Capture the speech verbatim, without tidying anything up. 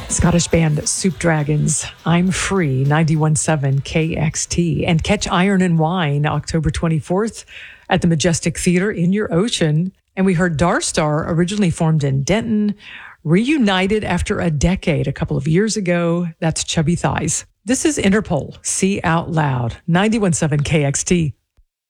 Scottish band Soup Dragons, I'm Free, ninety-one point seven K X T. And catch Iron and Wine October twenty-fourth at the Majestic Theater in your ocean. And we heard Darstar, originally formed in Denton, reunited after a decade a couple of years ago. That's Chubby Thighs. This is Interpol, See Out Loud, ninety-one point seven K X T.